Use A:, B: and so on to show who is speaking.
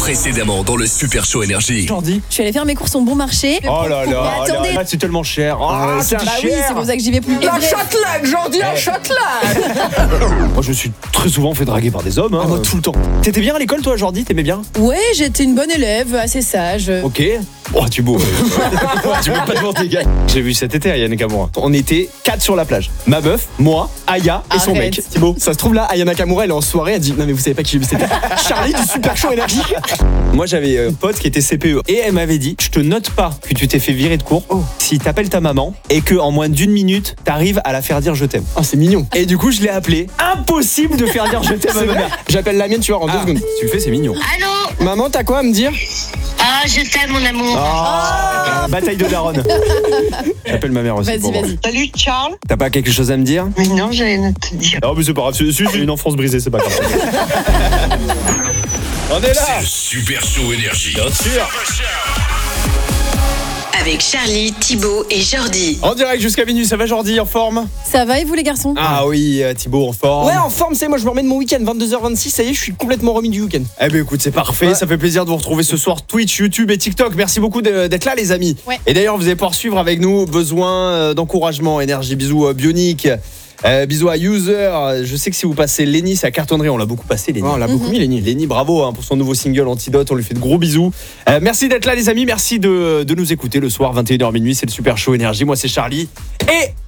A: Précédemment dans le Super Show Énergie.
B: Jordi.
C: Je suis allée faire mes courses au bon marché.
B: Oh là
C: Mais
B: là,
C: attendez.
B: c'est tellement cher. C'est
C: Bah oui, c'est pour ça que j'y vais plus.
B: La Châtelaine, Jordi, la Châtelaine. Moi, je suis très souvent fait draguer par des hommes. Moi, tout le temps. T'étais bien à l'école, toi, Jordi? T'aimais bien?
C: Ouais, j'étais une bonne élève, assez sage.
B: Ok. Oh, tu beau. Tu veux pas te mentir, gars. J'ai vu cet été à Aya Nakamura. On était 4 sur la plage. Ma meuf, moi, Aya et son
C: Arrête.
B: mec. Thibaut. Ça se trouve là, Aya Nakamura, elle est en soirée, elle dit non mais vous savez pas qui j'ai vu, c'était Charlie du Super Show Énergie. Moi j'avais un pote qui était CPE et elle m'avait dit je te note pas que tu t'es fait virer de cours si t'appelles ta maman et que en moins d'1 minute t'arrives à la faire dire je t'aime.
D: Oh, c'est mignon.
B: Et du coup je l'ai appelé. Impossible de faire dire je t'aime à ma mère.
D: J'appelle la mienne, tu vois, en 2 secondes.
B: Si tu le fais c'est mignon.
E: Allô?
D: Maman, t'as quoi à me dire?
E: Ah, je t'aime, mon amour.
B: Bataille de daronne. J'appelle ma mère aussi.
C: Vas-y,
B: pour voir.
C: vas-y.
E: Salut, Charles.
B: T'as pas quelque chose à me dire?
E: Mais non, j'allais te dire.
B: Non mais c'est pas grave, c'est une enfance brisée, c'est pas grave. On est là.
A: C'est le Super Show Énergie.
B: Bien sûr.
F: Avec Charlie, Thibaut et Jordi.
B: En direct jusqu'à minuit, ça va Jordi, en forme?
C: Ça va et vous les garçons?
B: Ah oui, Thibaut en forme.
D: Ouais, en forme, c'est moi, je me remets de mon week-end, 22h26, ça y est, je suis complètement remis du week-end.
B: Eh ben écoute, c'est parfait,
D: Ouais.
B: ça fait plaisir de vous retrouver ce soir Twitch, YouTube et TikTok. Merci beaucoup d'être là les amis.
C: Ouais.
B: Et d'ailleurs, vous allez pouvoir suivre avec nous, besoin d'encouragement, énergie, bisous Bionic. Bisous à User. Je sais que si vous passez Lenny, ça cartonnerait. On l'a beaucoup passé, Lenny.
D: Oh, on l'a beaucoup mis, Lenny.
B: Lenny, bravo pour son nouveau single Antidote. On lui fait de gros bisous. Merci d'être là, les amis. Merci de nous écouter le soir, 21h minuit. C'est le Super Show Énergie. Moi, c'est Charlie. Et